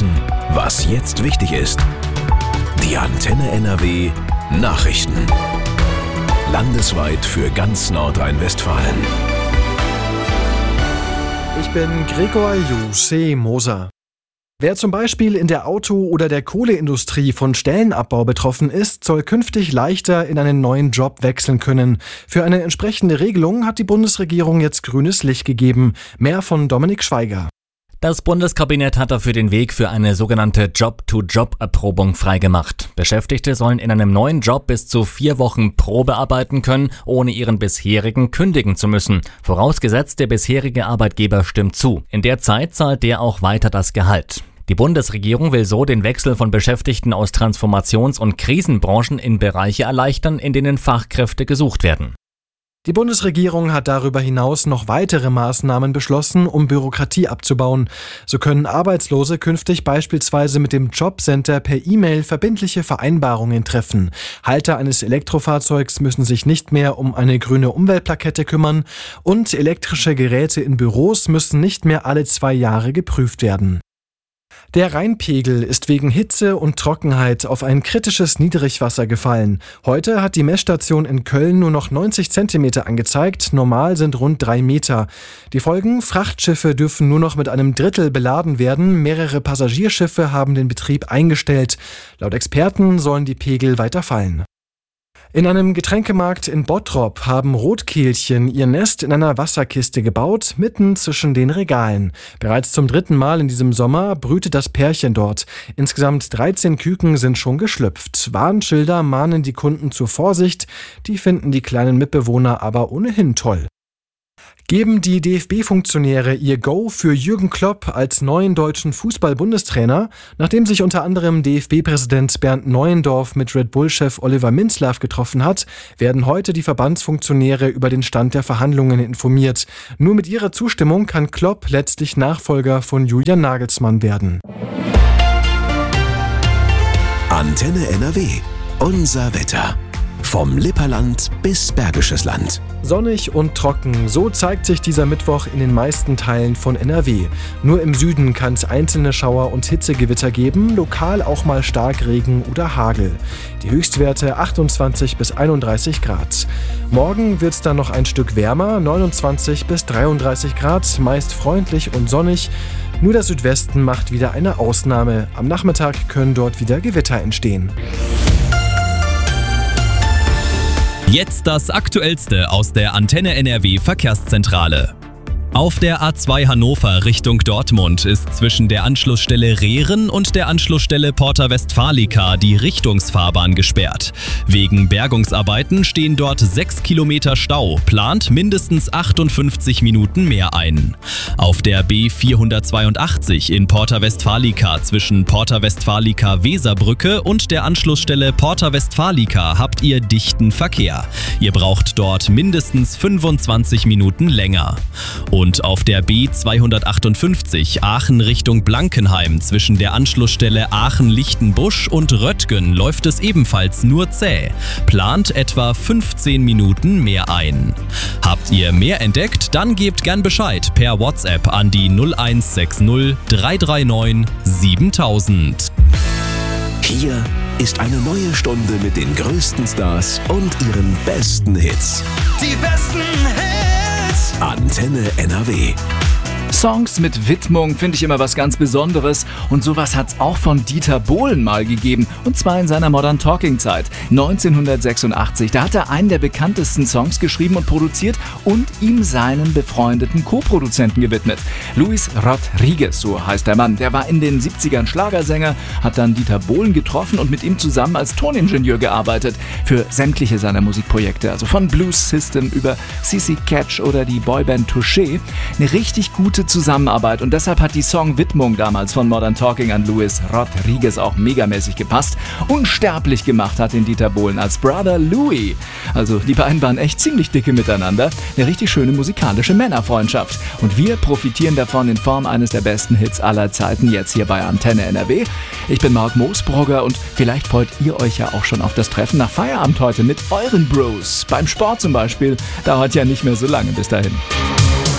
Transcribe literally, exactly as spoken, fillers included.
wissen, was jetzt wichtig ist. Die Antenne N R W Nachrichten. Landesweit für ganz Nordrhein-Westfalen. Ich bin Gregor Jose Moser. Wer zum Beispiel in der Auto- oder der Kohleindustrie von Stellenabbau betroffen ist, soll künftig leichter in einen neuen Job wechseln können. Für eine entsprechende Regelung hat die Bundesregierung jetzt grünes Licht gegeben. Mehr von Dominik Schweiger. Das Bundeskabinett hat dafür den Weg für eine sogenannte Job-to-Job-Erprobung freigemacht. Beschäftigte sollen in einem neuen Job bis zu vier Wochen Probe arbeiten können, ohne ihren bisherigen kündigen zu müssen. Vorausgesetzt, der bisherige Arbeitgeber stimmt zu. In der Zeit zahlt der auch weiter das Gehalt. Die Bundesregierung will so den Wechsel von Beschäftigten aus Transformations- und Krisenbranchen in Bereiche erleichtern, in denen Fachkräfte gesucht werden. Die Bundesregierung hat darüber hinaus noch weitere Maßnahmen beschlossen, um Bürokratie abzubauen. So können Arbeitslose künftig beispielsweise mit dem Jobcenter per E-Mail verbindliche Vereinbarungen treffen. Halter eines Elektrofahrzeugs müssen sich nicht mehr um eine grüne Umweltplakette kümmern und elektrische Geräte in Büros müssen nicht mehr alle zwei Jahre geprüft werden. Der Rheinpegel ist wegen Hitze und Trockenheit auf ein kritisches Niedrigwasser gefallen. Heute hat die Messstation in Köln nur noch neunzig Zentimeter angezeigt, normal sind rund drei Meter. Die Folgen: Frachtschiffe dürfen nur noch mit einem Drittel beladen werden, mehrere Passagierschiffe haben den Betrieb eingestellt. Laut Experten sollen die Pegel weiter fallen. In einem Getränkemarkt in Bottrop haben Rotkehlchen ihr Nest in einer Wasserkiste gebaut, mitten zwischen den Regalen. Bereits zum dritten Mal in diesem Sommer brütet das Pärchen dort. Insgesamt dreizehn Küken sind schon geschlüpft. Warnschilder mahnen die Kunden zur Vorsicht, die finden die kleinen Mitbewohner aber ohnehin toll. Geben die D F B-Funktionäre ihr Go für Jürgen Klopp als neuen deutschen Fußball-Bundestrainer? Nachdem sich unter anderem D F B-Präsident Bernd Neuendorf mit Red Bull-Chef Oliver Minzlaff getroffen hat, werden heute die Verbandsfunktionäre über den Stand der Verhandlungen informiert. Nur mit ihrer Zustimmung kann Klopp letztlich Nachfolger von Julian Nagelsmann werden. Antenne N R W. Unser Wetter. Vom Lipperland bis Bergisches Land. Sonnig und trocken, so zeigt sich dieser Mittwoch in den meisten Teilen von N R W. Nur im Süden kann es einzelne Schauer und Hitzegewitter geben, lokal auch mal Starkregen oder Hagel. Die Höchstwerte achtundzwanzig bis einunddreißig Grad. Morgen wird es dann noch ein Stück wärmer, neunundzwanzig bis dreiunddreißig Grad, meist freundlich und sonnig. Nur der Südwesten macht wieder eine Ausnahme. Am Nachmittag können dort wieder Gewitter entstehen. Jetzt das Aktuellste aus der Antenne N R W Verkehrszentrale. Auf der A zwei Hannover Richtung Dortmund ist zwischen der Anschlussstelle Rehren und der Anschlussstelle Porta Westfalica die Richtungsfahrbahn gesperrt. Wegen Bergungsarbeiten stehen dort sechs Kilometer Stau, plant mindestens achtundfünfzig Minuten mehr ein. Auf der B vierhundertzweiundachtzig in Porta Westfalica zwischen Porta Westfalica Weserbrücke und der Anschlussstelle Porta Westfalica habt ihr dichten Verkehr. Ihr braucht dort mindestens fünfundzwanzig Minuten länger. Und auf der B zweihundertachtundfünfzig Aachen Richtung Blankenheim zwischen der Anschlussstelle Aachen-Lichtenbusch und Röttgen läuft es ebenfalls nur zäh. Plant etwa fünfzehn Minuten mehr ein. Habt ihr mehr entdeckt? Dann gebt gern Bescheid per WhatsApp an die null eins sechs null drei drei neun siebentausend. Hier ist eine neue Stunde mit den größten Stars und ihren besten Hits. Die besten Hits! Antenne N R W. Songs mit Widmung finde ich immer was ganz Besonderes und sowas hat's auch von Dieter Bohlen mal gegeben, und zwar in seiner Modern Talking Zeit neunzehnhundertsechsundachtzig. Da hat er einen der bekanntesten Songs geschrieben und produziert und ihm seinen befreundeten Co-Produzenten gewidmet. Luis Rodriguez, so heißt der Mann. Der war in den siebzigern Schlagersänger, hat dann Dieter Bohlen getroffen und mit ihm zusammen als Toningenieur gearbeitet für sämtliche seiner Musikprojekte, also von Blues System über C C Catch oder die Boyband Touché. Eine richtig gute Zusammenarbeit, und deshalb hat die Song-Widmung damals von Modern Talking an Luis Rodriguez auch megamäßig gepasst. Unsterblich gemacht hat den Dieter Bohlen als Brother Louie. Also die beiden waren echt ziemlich dicke miteinander. Eine richtig schöne musikalische Männerfreundschaft. Und wir profitieren davon in Form eines der besten Hits aller Zeiten jetzt hier bei Antenne N R W. Ich bin Marc Moosbrugger und vielleicht freut ihr euch ja auch schon auf das Treffen nach Feierabend heute mit euren Bros. Beim Sport zum Beispiel. Dauert ja nicht mehr so lange bis dahin.